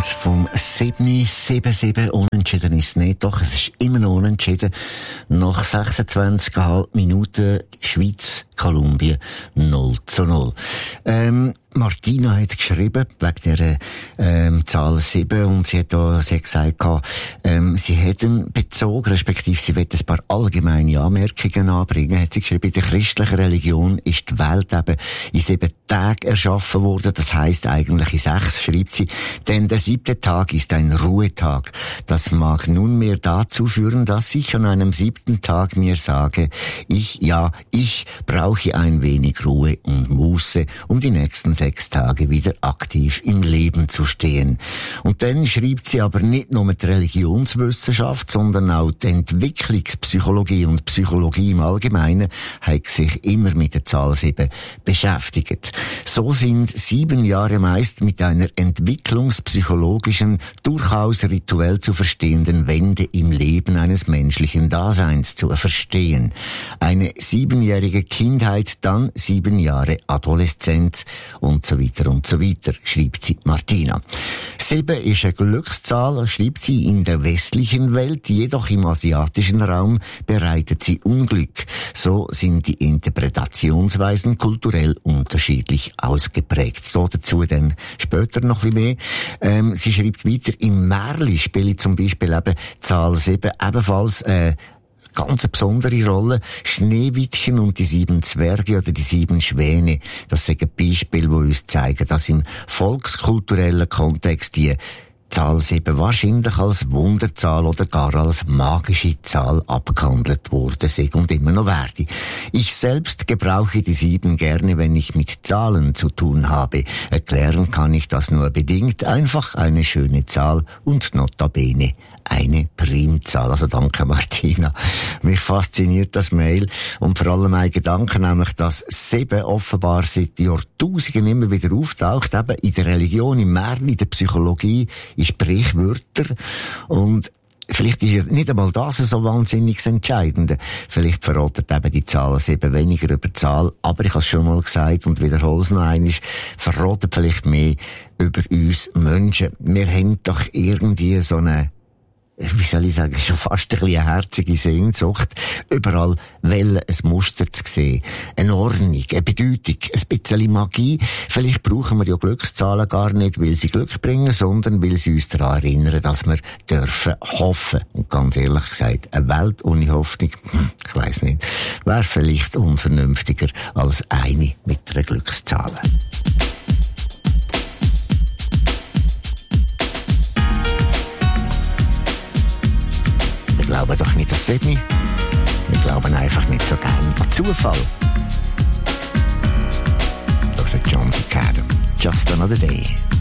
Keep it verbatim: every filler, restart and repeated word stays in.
eins vom sieben sieben sieben. Unentschieden ist es nicht, doch es ist immer noch unentschieden. Nach sechsundzwanzig Komma fünf Minuten Schweiz, Kolumbien null zu null. Ähm, Martina hat geschrieben, wegen der ähm, Zahl sieben, und sie hat, da, sie hat gesagt, ähm, sie hätten bezogen, respektive sie wird ein paar allgemeine Anmerkungen anbringen, hat sie geschrieben, in der christlichen Religion ist die Welt eben in sieben Tagen erschaffen worden, das heisst eigentlich in sechs, schreibt sie, denn der siebte Tag ist ein Ruhetag. Das mag nunmehr dazu führen, dass ich an einem siebten Tag mir sage, ich, ja, ich brauche ein wenig Ruhe und Muße, um die nächsten sechs Tage wieder aktiv im Leben zu stehen. Und dann schreibt sie aber nicht nur mit Religionswissenschaft, sondern auch die Entwicklungspsychologie und Psychologie im Allgemeinen hat sich immer mit der Zahl sieben beschäftigt. So sind sieben Jahre meist mit einer entwicklungspsychologischen, durchaus rituell zu verstehenden Wende im Leben eines menschlichen Daseins zu verstehen. Eine siebenjährige Kindheit, dann sieben Jahre Adoleszenz und so weiter und so weiter, schreibt sie Martina. Sieben ist eine Glückszahl, schreibt sie, in der westlichen Welt, jedoch im asiatischen Raum bereitet sie Unglück. So sind die Interpretationsweisen kulturell unterschiedlich ausgeprägt. Dazu dann später noch ein bisschen mehr. Ähm, sie schreibt weiter, im Märli spielt zum Beispiel eben Zahl sieben ebenfalls äh, ganz eine besondere Rolle. Schneewittchen und die sieben Zwerge oder die sieben Schwäne, das sind Beispiele, die uns zeigen, dass im volkskulturellen Kontext die Zahl sieben wahrscheinlich als Wunderzahl oder gar als magische Zahl abgehandelt wurde und immer noch werde. Ich selbst gebrauche die sieben gerne, wenn ich mit Zahlen zu tun habe. Erklären kann ich das nur bedingt. Einfach eine schöne Zahl und notabene eine Primzahl. Also danke Martina. Mich fasziniert das Mail und vor allem ein Gedanke, nämlich, dass sieben offenbar seit Jahrtausenden immer wieder auftaucht, eben in der Religion, im Märchen, in der Psychologie, in Sprichwörtern. Und vielleicht ist ja nicht einmal das so wahnsinnig entscheidend. Vielleicht verratet eben die Zahl sieben weniger über die Zahl, aber ich habe es schon mal gesagt und wiederhole es noch einmal, verratet vielleicht mehr über uns Menschen. Wir haben doch irgendwie so eine, wie soll ich sagen, schon fast ein bisschen eine herzige Sehnsucht, überall Wellen, ein Muster zu sehen, eine Ordnung, eine Bedeutung, ein bisschen Magie. Vielleicht brauchen wir ja Glückszahlen gar nicht, weil sie Glück bringen, sondern weil sie uns daran erinnern, dass wir dürfen hoffen. Und ganz ehrlich gesagt, eine Welt ohne Hoffnung, hm, ich weiss nicht, wäre vielleicht unvernünftiger als eine mit einer Glückszahl. Wir glauben doch nicht an sieben. Wir glauben einfach nicht so gerne an Zufall. Durch den John Cicada. Just another day.